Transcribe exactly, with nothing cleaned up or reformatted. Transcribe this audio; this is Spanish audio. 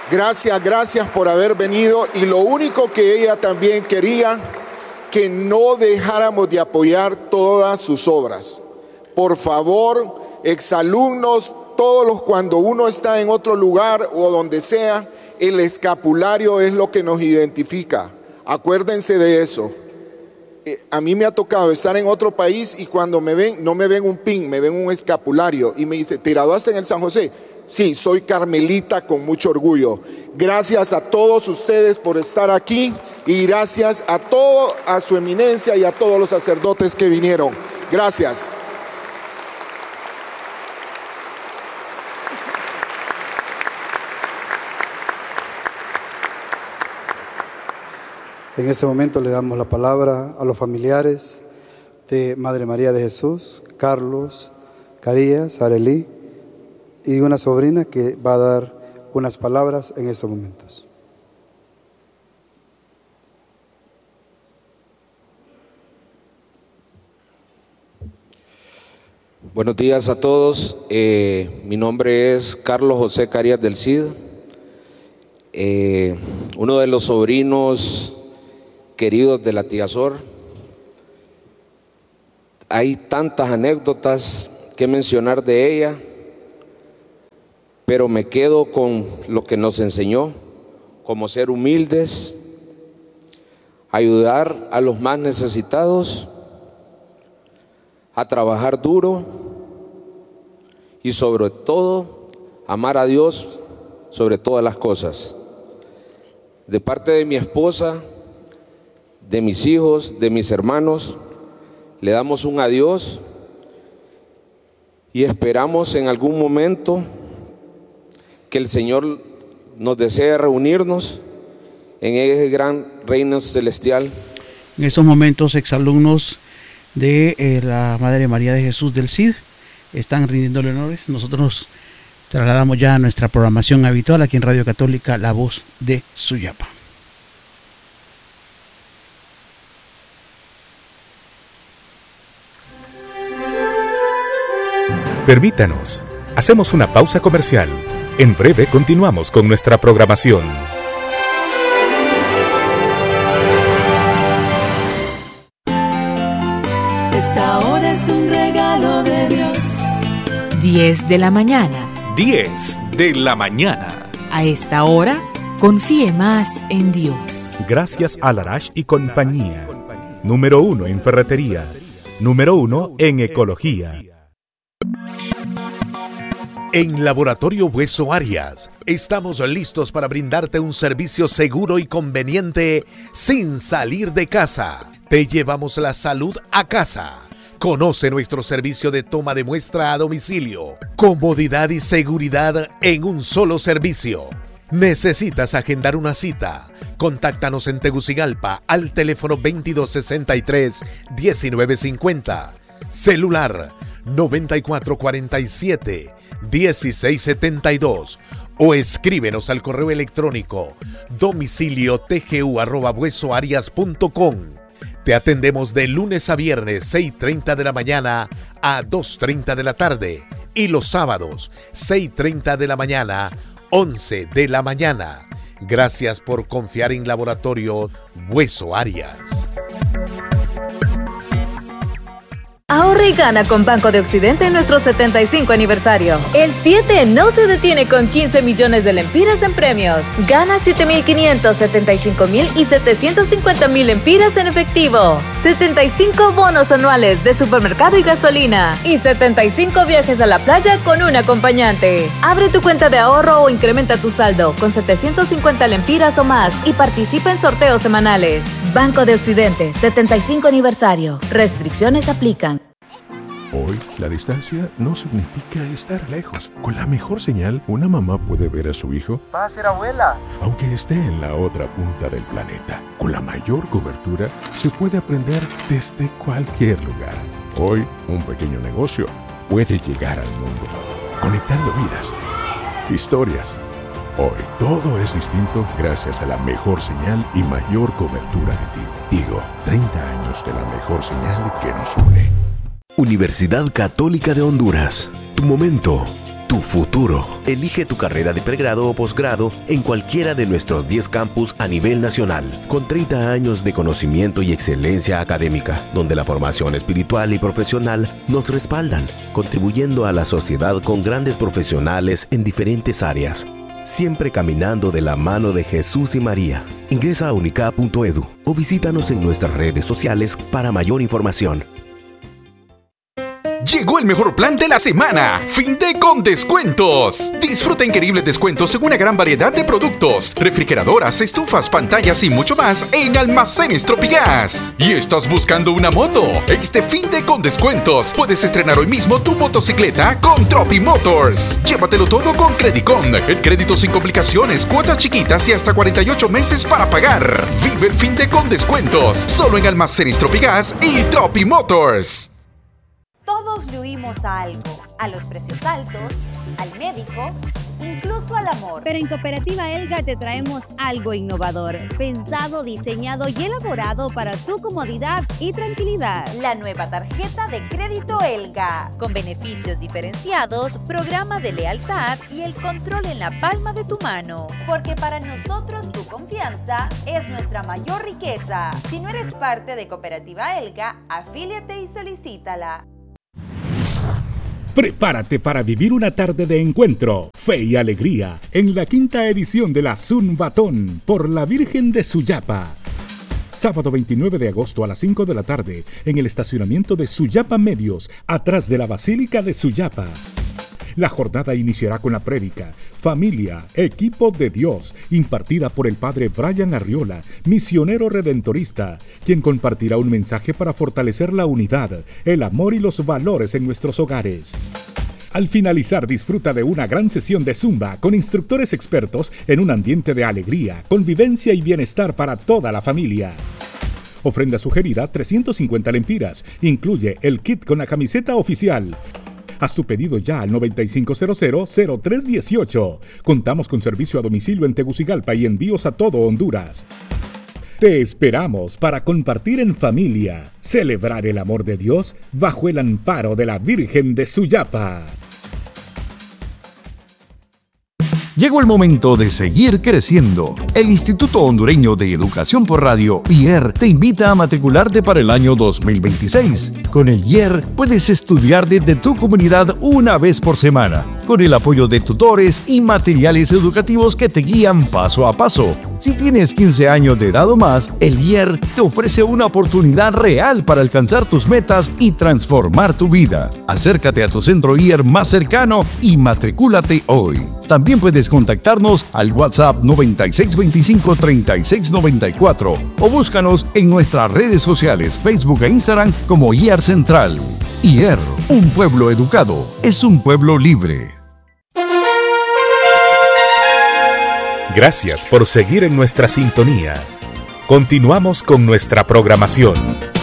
Gracias, gracias por haber venido. Y lo único que ella también quería, que no dejáramos de apoyar todas sus obras. Por favor, exalumnos, todos los, cuando uno está en otro lugar o donde sea, el escapulario es lo que nos identifica. Acuérdense de eso. Eh, a mí me ha tocado estar en otro país y cuando me ven, no me ven un pin, me ven un escapulario y me dice, ¿te graduaste en el San José? Sí, soy carmelita con mucho orgullo. Gracias a todos ustedes por estar aquí y gracias a todo, a su eminencia y a todos los sacerdotes que vinieron. Gracias. En este momento le damos la palabra a los familiares de Madre María de Jesús, Carlos, Carías, Arelí, y una sobrina que va a dar unas palabras en estos momentos. Buenos días a todos. Eh, mi nombre es Carlos José Carías del Cid, eh, uno de los sobrinos queridos de la tía Sor. Hay tantas anécdotas que mencionar de ella, pero me quedo con lo que nos enseñó, como ser humildes, ayudar a los más necesitados, a trabajar duro y sobre todo amar a Dios sobre todas las cosas. De parte de mi esposa, de mis hijos, de mis hermanos, le damos un adiós y esperamos en algún momento que el Señor nos desee reunirnos en ese gran reino celestial. En estos momentos, exalumnos de eh, la Madre María de Jesús del Cid están rindiéndole honores. Nosotros nos trasladamos ya a nuestra programación habitual aquí en Radio Católica, La Voz de Suyapa. Permítanos, hacemos una pausa comercial. En breve continuamos con nuestra programación. Esta hora es un regalo de Dios. diez de la mañana. diez de la mañana. A esta hora, confíe más en Dios. Gracias a Larash y compañía. Número uno en ferretería. Número uno en ecología. En Laboratorio Hueso Arias, estamos listos para brindarte un servicio seguro y conveniente sin salir de casa. Te llevamos la salud a casa. Conoce nuestro servicio de toma de muestra a domicilio. Comodidad y seguridad en un solo servicio. ¿Necesitas agendar una cita? Contáctanos en Tegucigalpa al teléfono veintidós sesenta y tres, diecinueve cincuenta. Celular noventa y cuatro cuarenta y siete, dieciséis setenta y dos o escríbenos al correo electrónico domicilio tgu arroba huesoarias punto com. Te atendemos de lunes a viernes seis y treinta de la mañana a dos y treinta de la tarde y los sábados seis y treinta de la mañana, once de la mañana. Gracias por confiar en Laboratorio Hueso Arias. Ahorra y gana con Banco de Occidente en nuestro setenta y cinco aniversario. El siete no se detiene con quince millones de lempiras en premios. Gana siete mil quinientos, setenta y cinco mil y setecientos cincuenta mil lempiras en efectivo. setenta y cinco bonos anuales de supermercado y gasolina. Y setenta y cinco viajes a la playa con un acompañante. Abre tu cuenta de ahorro o incrementa tu saldo con setecientos cincuenta lempiras o más y participa en sorteos semanales. Banco de Occidente, setenta y cinco aniversario. Restricciones aplican. Hoy, la distancia no significa estar lejos. Con la mejor señal, una mamá puede ver a su hijo. Va a ser abuela. Aunque esté en la otra punta del planeta. Con la mayor cobertura, se puede aprender desde cualquier lugar. Hoy, un pequeño negocio puede llegar al mundo, conectando vidas, historias. Hoy, todo es distinto gracias a la mejor señal y mayor cobertura de Tigo. Tigo, treinta años de la mejor señal que nos une. Universidad Católica de Honduras. Tu momento tu futuro. Elige tu carrera de pregrado o posgrado en cualquiera de nuestros diez campus a nivel nacional, con treinta años de conocimiento y excelencia académica, donde la formación espiritual y profesional nos respaldan, contribuyendo a la sociedad con grandes profesionales en diferentes áreas, siempre caminando de la mano de Jesús y María. Ingresa a unicap punto edu o visítanos en nuestras redes sociales para mayor información. Llegó el mejor plan de la semana, Finde con descuentos. Disfruta increíbles descuentos en una gran variedad de productos, refrigeradoras, estufas, pantallas y mucho más en Almacenes Tropigas. ¿Y estás buscando una moto? Este Finde con descuentos puedes estrenar hoy mismo tu motocicleta con Tropi Motors. Llévatelo todo con Credicon, el crédito sin complicaciones, cuotas chiquitas y hasta cuarenta y ocho meses para pagar. Vive el Finde con descuentos, solo en Almacenes Tropigas y Tropi Motors. Todos le huimos a algo, a los precios altos, al médico, incluso al amor. Pero en Cooperativa Elga te traemos algo innovador, pensado, diseñado y elaborado para tu comodidad y tranquilidad. La nueva tarjeta de crédito Elga, con beneficios diferenciados, programa de lealtad y el control en la palma de tu mano. Porque para nosotros tu confianza es nuestra mayor riqueza. Si no eres parte de Cooperativa Elga, afíliate y solicítala. Prepárate para vivir una tarde de encuentro, fe y alegría en la quinta edición de la Zumbatón por la Virgen de Suyapa. Sábado veintinueve de agosto a las cinco de la tarde en el estacionamiento de Suyapa Medios, atrás de la Basílica de Suyapa. La jornada iniciará con la prédica Familia, Equipo de Dios, impartida por el padre Brian Arriola, misionero redentorista, quien compartirá un mensaje para fortalecer la unidad, el amor y los valores en nuestros hogares. Al finalizar, disfruta de una gran sesión de Zumba con instructores expertos en un ambiente de alegría, convivencia y bienestar para toda la familia. Ofrenda sugerida trescientos cincuenta lempiras. Incluye el kit con la camiseta oficial. Haz tu pedido ya al noventa y cinco cero cero cero tres dieciocho. Contamos con servicio a domicilio en Tegucigalpa y envíos a todo Honduras. Te esperamos para compartir en familia, celebrar el amor de Dios bajo el amparo de la Virgen de Suyapa. Llegó el momento de seguir creciendo. El Instituto Hondureño de Educación por Radio, I E R, te invita a matricularte para el año dos mil veintiséis. Con el I E R puedes estudiar desde tu comunidad una vez por semana, con el apoyo de tutores y materiales educativos que te guían paso a paso. Si tienes quince años de edad o más, el I E R te ofrece una oportunidad real para alcanzar tus metas y transformar tu vida. Acércate a tu centro I E R más cercano y matricúlate hoy. También puedes contactarnos al WhatsApp noventa y seis veinticinco treinta y seis noventa y cuatro o búscanos en nuestras redes sociales Facebook e Instagram como I E R Central. I E R, un pueblo educado, es un pueblo libre. Gracias por seguir en nuestra sintonía. Continuamos con nuestra programación.